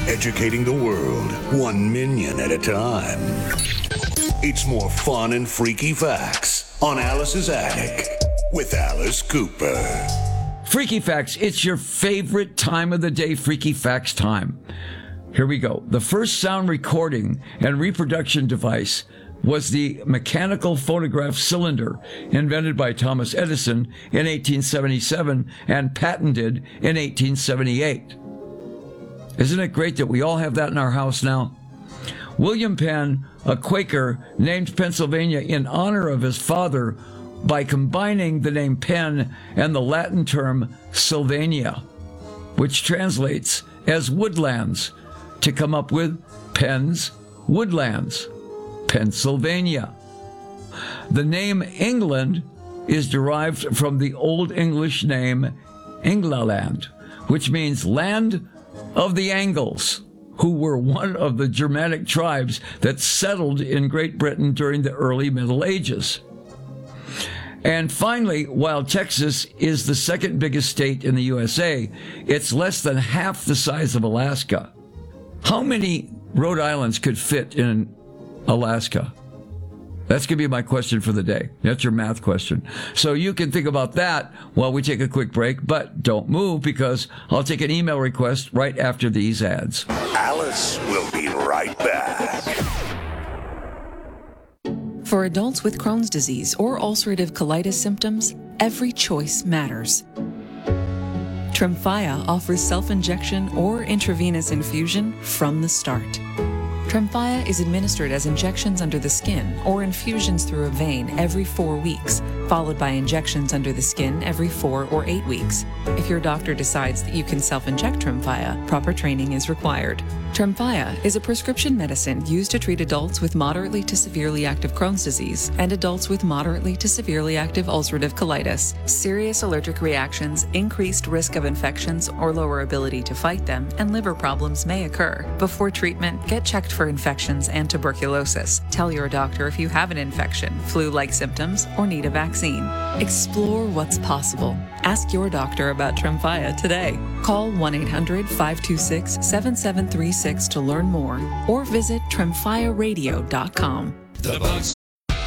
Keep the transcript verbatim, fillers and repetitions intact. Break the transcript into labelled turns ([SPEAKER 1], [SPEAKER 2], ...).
[SPEAKER 1] educating the world, one minion at a time. It's more fun and freaky facts on Alice's Attic with Alice Cooper.
[SPEAKER 2] Freaky Facts, it's your favorite time of the day, Freaky Facts time. Here we go. The first sound recording and reproduction device was the mechanical phonograph cylinder, invented by Thomas Edison in eighteen seventy-seven and patented in eighteen seventy-eight. Isn't it great that we all have that in our house now? William Penn, a Quaker, named Pennsylvania in honor of his father by combining the name Penn and the Latin term Sylvania, which translates as woodlands, to come up with Penn's Woodlands, Pennsylvania. The name England is derived from the Old English name Englaland, which means land of the Angles, who were one of the Germanic tribes that settled in Great Britain during the early Middle Ages. And finally, while Texas is the second biggest state in the U S A, it's less than half the size of Alaska. How many Rhode Islands could fit in Alaska? That's going to be my question for the day. That's your math question. So you can think about that while we take a quick break, but don't move because I'll take an email request right after these ads.
[SPEAKER 1] Alice will be right back.
[SPEAKER 3] For adults with Crohn's disease or ulcerative colitis symptoms, every choice matters. Tremfya offers self-injection or intravenous infusion from the start. Tremfya is administered as injections under the skin or infusions through a vein every four weeks, followed by injections under the skin every four or eight weeks. If your doctor decides that you can self-inject Tremfya, proper training is required. Tremfya is a prescription medicine used to treat adults with moderately to severely active Crohn's disease and adults with moderately to severely active ulcerative colitis. Serious allergic reactions, increased risk of infections or lower ability to fight them, and liver problems may occur. Before treatment, get checked for infections and tuberculosis. Tell your doctor if you have an infection, flu-like symptoms, or need a vaccine. Explore what's possible. Ask your doctor about Tremfya today. Call one eight hundred five two six seven seven three six to learn more or visit tremfya radio dot com.
[SPEAKER 4] The Bugs